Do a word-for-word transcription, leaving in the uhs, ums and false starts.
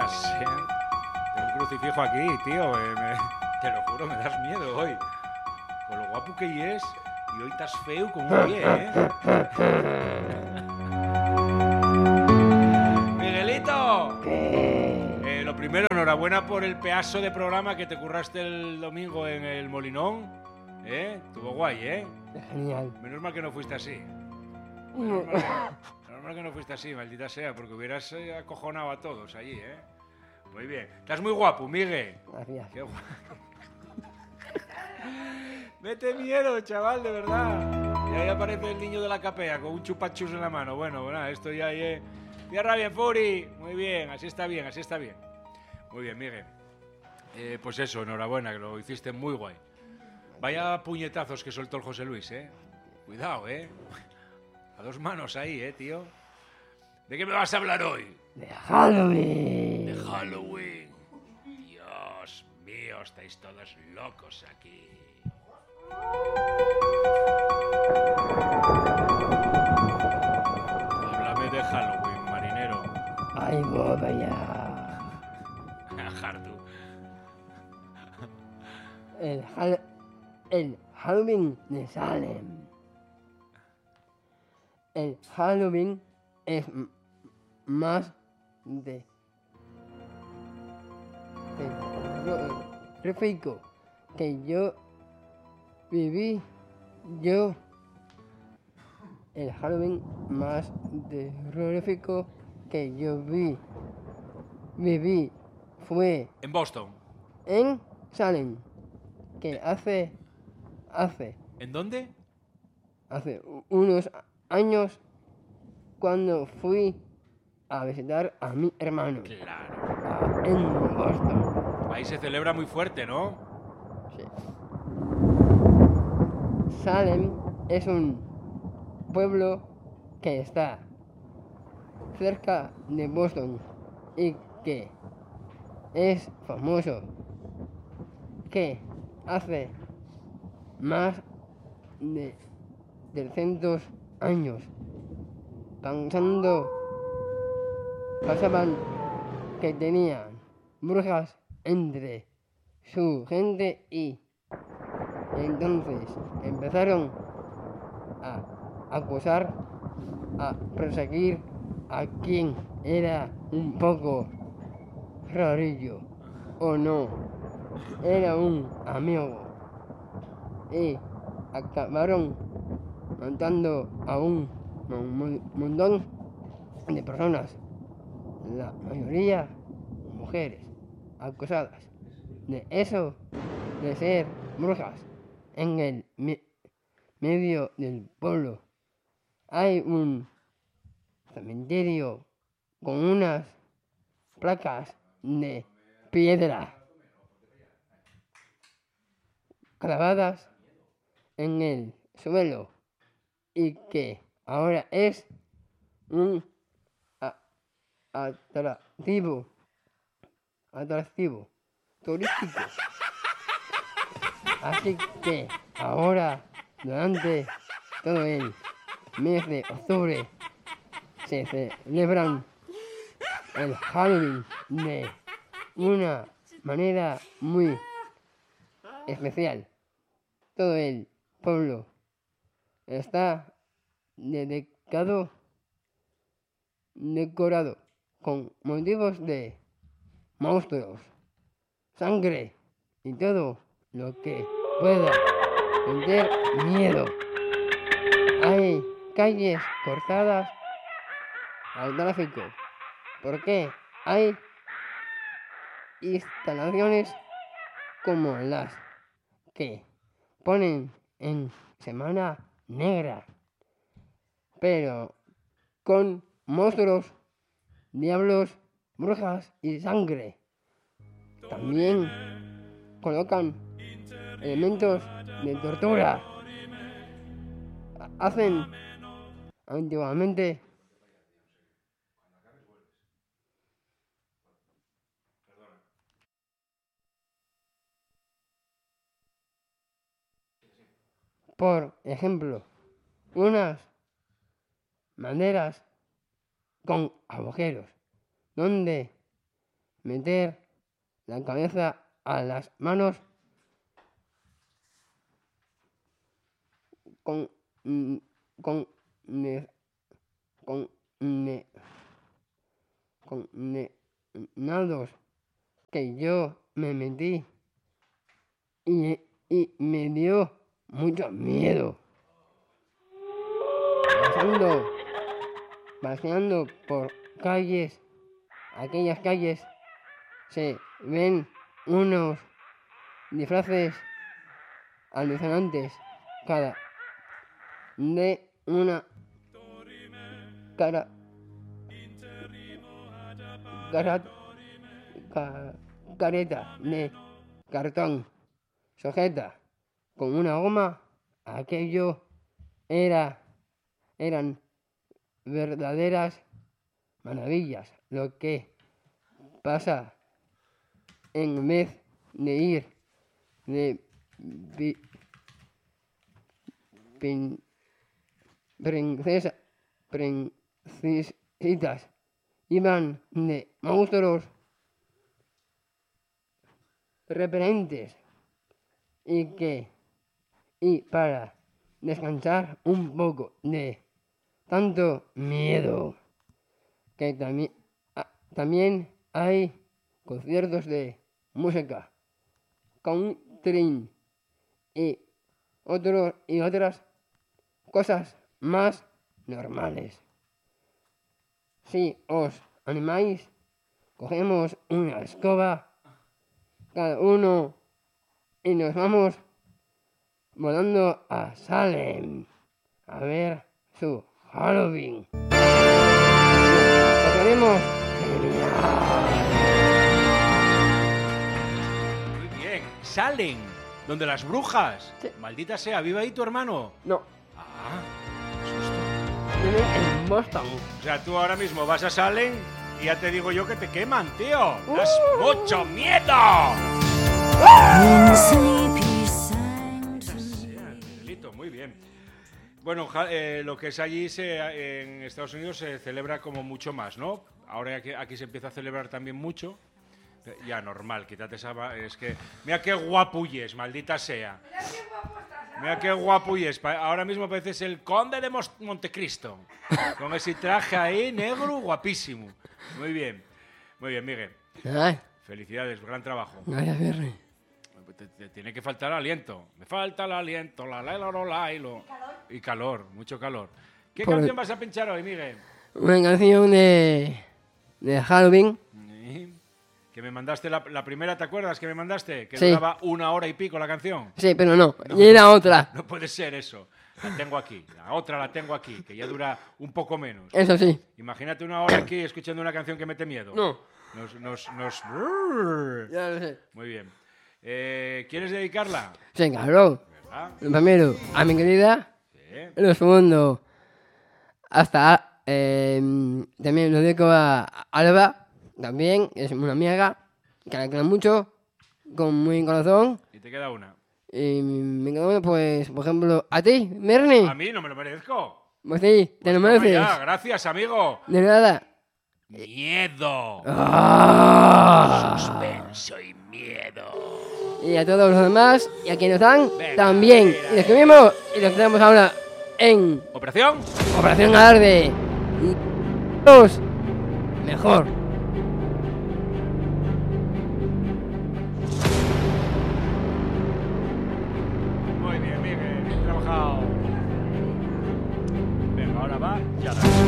das, ¿eh? Tengo un crucifijo aquí, tío. eh, me- te lo juro, me das miedo hoy. Con lo guapo que es, y hoy estás feo como un pie, ¿eh? ¡Miguelito! Eh, lo primero, enhorabuena por el pedazo de programa que te curraste el domingo en el Molinón. ¿Eh? Estuvo guay, ¿eh? Genial. Menos mal que no fuiste así. Menos mal que, menos mal que no fuiste así, maldita sea, porque hubieras eh, acojonado a todos allí, ¿eh? Muy bien. Estás muy guapo, Miguel. Gracias. Qué guapo. Mete miedo, chaval, de verdad. Y ahí aparece el niño de la capea con un chupachus en la mano. Bueno, bueno, esto ya es... Tierra bien, Furi. Muy bien, así está bien, así está bien. Muy bien, Miguel. Eh, pues eso, enhorabuena, que lo hiciste muy guay. Vaya puñetazos que soltó el José Luis, ¿eh? Cuidado, ¿eh? A dos manos ahí, ¿eh, tío? ¿De qué me vas a hablar hoy? De Halloween. De Halloween. Dios mío, estáis todos locos aquí. Háblame de Halloween, marinero. Ay, boda ya. Jardu. El, Hall- el Halloween de Salem. El Halloween es m- más de... terrorífico que yo viví. Yo... El Halloween más terrorífico que yo vi. Viví fue En Boston. en Salem, que hace, hace, ¿En dónde? hace u- unos años cuando fui a visitar a mi hermano Claro. a- en Boston. Ahí se celebra muy fuerte, ¿no? Sí. Salem es un pueblo que está cerca de Boston y que es famoso, que hace más de trescientos años pensando pasaban que tenían brujas entre su gente y entonces empezaron a acusar, a perseguir a quien era un poco rarillo o no, era un amigo y acabaron matando a un mon- montón de personas, la mayoría mujeres, acusadas de eso, de ser brujas. En el me- medio del pueblo hay un cementerio con unas placas de piedra clavadas en el suelo y que ahora es un a- atractivo, atractivo turístico. Así que ahora, durante todo el mes de octubre, se celebran el Halloween de una manera muy especial. Todo el pueblo está dedicado, decorado con motivos de monstruos, sangre y todo lo que pueda meter miedo. Hay calles cortadas al tráfico porque hay instalaciones como las que ponen en Semana Negra, pero con monstruos, diablos, brujas y sangre. También colocan elementos de tortura. Hacen antiguamente por ejemplo, unas maderas con agujeros donde meter la cabeza a las manos con mm, con ne, con ne, con ne, nados que yo me metí y, y me dio mucho miedo. Pasando, paseando por calles, aquellas calles se ven unos disfraces alucinantes, cada de una cara, cara, ca- careta de cartón sujeta con una goma. Aquello era, eran verdaderas maravillas. Lo que pasa en vez de ir de pi- pin- princesa, princesitas, iban de monstruos repelentes, y que y para descansar un poco de tanto miedo que también ah, también hay conciertos de música country y otros y otras cosas más normales. Si os animáis, cogemos una escoba cada uno y nos vamos volando a Salem a ver su Halloween. Pasaremos genial. Muy bien. Salem, donde las brujas. Sí. Maldita sea, ¿vive ahí tu hermano? No, Ah, qué susto. vive en Boston. O sea, tú ahora mismo vas a Salem y ya te digo yo que te queman, tío. ¡Das mucho miedo! Miguelito, muy bien. Bueno, ja- eh, lo que es allí se, en Estados Unidos se celebra como mucho más, ¿no? Ahora aquí, aquí se empieza a celebrar también mucho. Eh, Ya, normal, quítate esa... va- Es que... Mira qué guapulles, maldita sea. Mira qué guapulles. Pa- Ahora mismo pareces el conde de Mos- Montecristo. Con ese traje ahí, negro, guapísimo. Muy bien. Muy bien, Miguel. Ay, Felicidades, gran trabajo. gracias, Berry. Te, te tiene que faltar aliento. Me falta el aliento, la la la la la y lo. Y calor, mucho calor. ¿Qué Por- canción vas a pinchar hoy, Miguel? Una canción de, de Halloween. Sí. Que me mandaste la, la primera, ¿te acuerdas que me mandaste? Que Sí. duraba una hora y pico la canción. Sí, pero no, y era otra. No puede ser eso. La tengo aquí. La otra la tengo aquí, que ya dura un poco menos. Eso sí. Imagínate una hora aquí escuchando una canción que mete miedo. No. Nos, nos, nos... Ya lo sé. Muy bien. Eh, ¿Quieres dedicarla? Sí, cabrón. ¿Verdad? Lo primero, a mi querida. Sí. Lo segundo, hasta eh, también lo dedico a Alba, también, es una amiga que la quiero mucho, con muy corazón. Y te queda una. Y me quedo, pues, por ejemplo, a ti, Bernie. A mí no me lo merezco. Pues sí, te lo Toma mereces. ya, gracias, amigo. De nada. Miedo. Ah. Suspenso y miedo. Y a todos los demás, y a quienes están, Venga, también. mira, Y los que vimos, y los que tenemos ahora en ¿Operación? Operación Alarde. Los mejor. Muy bien, Miguel. Bien trabajado. Venga, ahora va. Ya la.